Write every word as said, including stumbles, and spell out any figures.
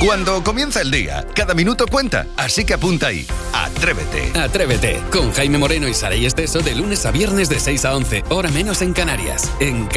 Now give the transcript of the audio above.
Cuando comienza el día, cada minuto cuenta, así que apunta ahí. Atrévete. Atrévete, con Jaime Moreno y Saray Esteso de lunes a viernes de seis a once, hora menos en Canarias. En